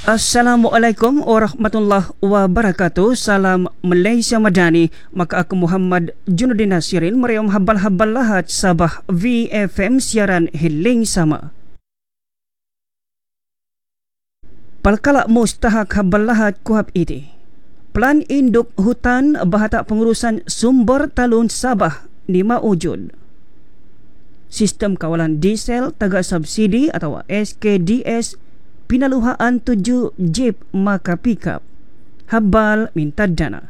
Assalamualaikum warahmatullahi wabarakatuh. Salam Malaysia Madani. Maka aku Muhammad Junudin Nasirin meriam habal-habal lahat Sabah VFM siaran Hiling Sama. Palkala mustahak habal lahat kuhab iti. Plan induk hutan bahata pengurusan sumber talun Sabah ni maujud. Sistem kawalan diesel taga subsidi atau SKDS pinaluhaan 7 jeep maka pickup. Habal minta dana.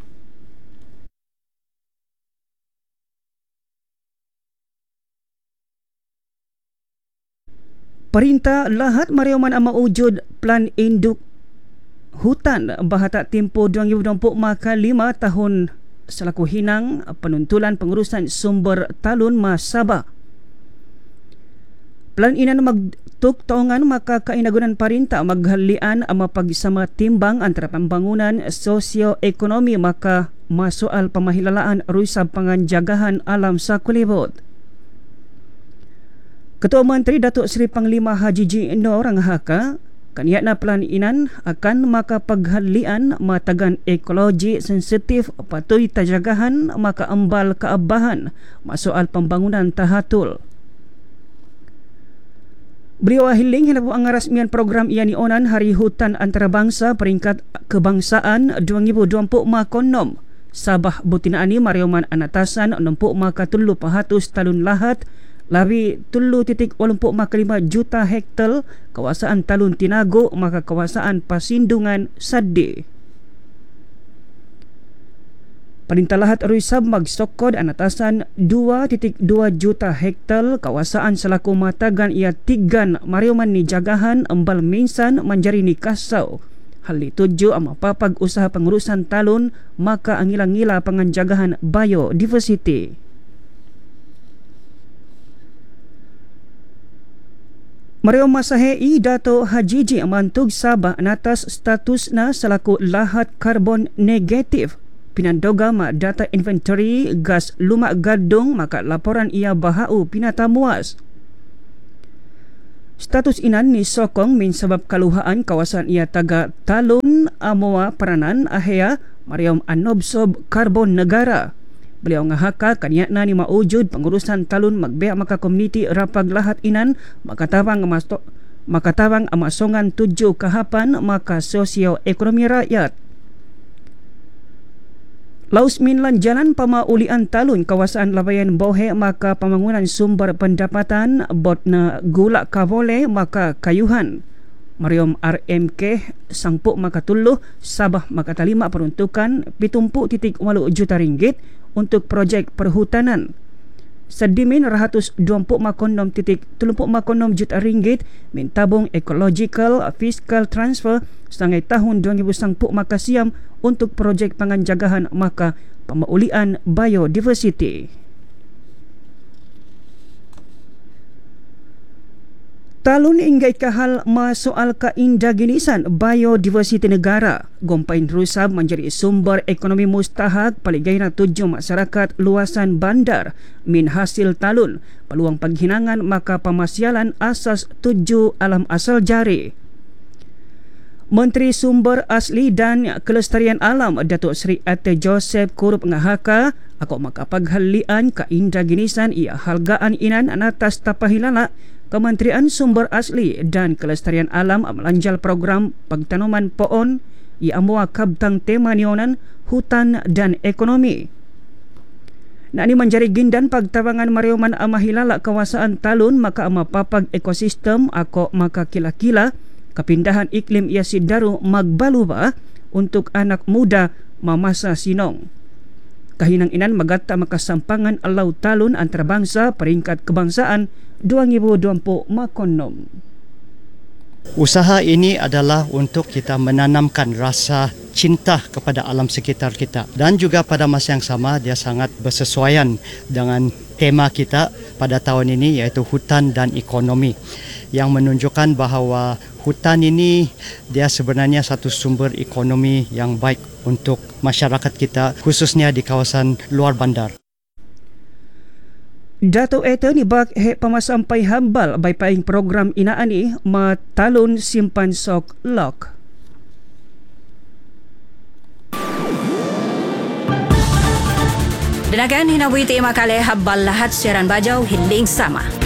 Perintah lahat mariaman ama wujud plan induk hutan bahata tempoh 2024 maka 5 tahun selaku hinang penuntulan pengurusan sumber talun Sabah. Plan inan magtuk taongan maka kainagunan parinta maghalian ama pagsama timbang antara pembangunan sosio-ekonomi maka masoal pamahilalaan rusab panganjagahan alam sa kulibot. Ketua Menteri Datuk Seri Panglima Haji G. Noor Haka kaniat na plan inan akan maka paghalian matagan ekologi sensitif patuy tajagahan maka ambal kaabahan masoal pembangunan tahatul. Beliau hiling hinapu ang rasmian program iyan ni Onan Hari Hutan Antarabangsa Peringkat Kebangsaan 2020 makonom. Sabah Butinaani mariuman anatasan 60 maka 300 talun lahat labi 3.85 juta hektar kawasan talun Tinago maka kawasan Pasindungan Sadde. Perintah lahat Ruisab magsokod anatasan 2.2 juta hektar kawasan selaku matagan ia tigan mariuman ni jagahan embal minsan manjari ni kasau. Hal dituju ama papag usaha pengurusan talun maka angila-ngila panganjagahan biodiversity. Marium Masahei Dato Haji G mantug Sabah natas status na selaku lahat karbon negatif. Pinandoga ma data inventory gas lumak gadung maka laporan ia bahau pinatamuas. Status inan ni sokong min sebab kaluhaan kawasan ia taga talun amoa peranan ahea mariam anobsob karbon negara. Beliau ngahaka kaniatna ni maujud pengurusan talun magbea maka komuniti rapag lahat inan makatawang amasongan 7 kahapan maka sosio-ekonomi rakyat. Laus minlan jalan pamaulian talun kawasan Labayan Bohe maka pembangunan sumber pendapatan botna gula kavole maka kayuhan. Marium RMK sangpuk maka tuluh Sabah maka talima peruntukan 70.8 juta ringgit untuk projek perhutanan. Sedimin 120.36 juta ringgit mintabung ecological fiscal transfer sangai tahun 2010 maka siam untuk projek panganjagahan maka pemaulian biodiversity. Talun inggai kahal masoal kaindaginisan biodiversity negara. Gompain rusab menjadi sumber ekonomi mustahak paligay na tujuh masyarakat luasan bandar min hasil talun. Peluang paghinangan maka pemasyalan asas 7 alam asal jari. Menteri Sumber Asli dan Kelestarian Alam Datuk Seri Ate Joseph Kurup ngahaka ako makapaghalian kaindaginisan ia halgaan inan anatas tapahilala Kementerian Sumber Asli dan Kelestarian Alam melanjal program pagtanaman pohon ia amua kabtang tema nionan hutan dan ekonomi. Nak ni menjadi gindan pagtawangan mariuman amahilala kawasan talun maka amapapag ekosistem ako maka kila-kila kepindahan iklim ia sidaru magbaluba untuk anak muda mamasa sinong. Kahinang inan magata makasampangan alaw talun antarabangsa peringkat kebangsaan 2020 makonom. Usaha ini adalah untuk kita menanamkan rasa cinta kepada alam sekitar kita dan juga pada masa yang sama dia sangat bersesuaian dengan tema kita pada tahun ini iaitu hutan dan ekonomi yang menunjukkan bahawa hutan ini dia sebenarnya satu sumber ekonomi yang baik untuk masyarakat kita khususnya di kawasan luar bandar. Dato eta ni bak he pamasampai hambal bay paing program inaani matalon simpan sok lok. Danagan hinabuhi ti makale habal lahat siaran bajaw hiling sama.